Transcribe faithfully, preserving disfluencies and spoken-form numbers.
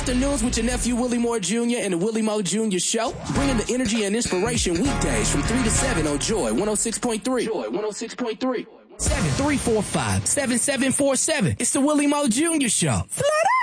Afternoons with your nephew Willie Moore Junior and the Willie Moore Junior Show. Bringing the energy and inspiration weekdays from three to seven on Joy one oh six point three. Joy one oh six point three. seven three four five, seven seven four seven. It's the Willie Moore Junior Show. Flutter.